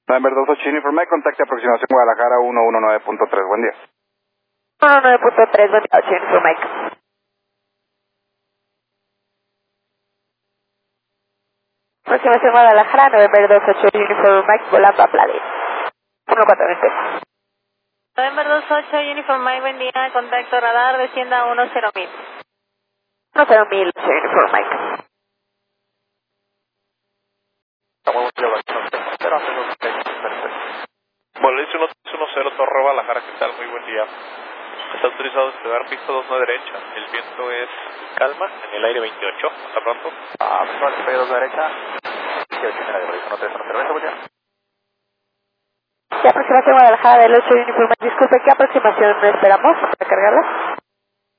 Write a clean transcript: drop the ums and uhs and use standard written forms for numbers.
November 28 Uniform Mike, contacte aproximación Guadalajara 119.3, buen día. 119.3, buen día, 8 Uniform Mike. Aproximación Guadalajara, November 28 Uniform Mike, volando a Playa. 1420. November 28 Uniform Mike, buen día, contacto radar, descienda a 10.000. 10.000, 8 Uniform Mike. Volaris 110 Torre Guadalajara, ¿qué tal? Muy buen día. Está autorizado a despegar pista 2 derecha. El viento es calma, en el aire 28. Hasta pronto. Visual, P2 derecha. 28 en el aire, 130, buen día. ¿Qué aproximación Guadalajara del 8 Uniform Mike? Disculpe, ¿qué aproximación esperamos para cargarla?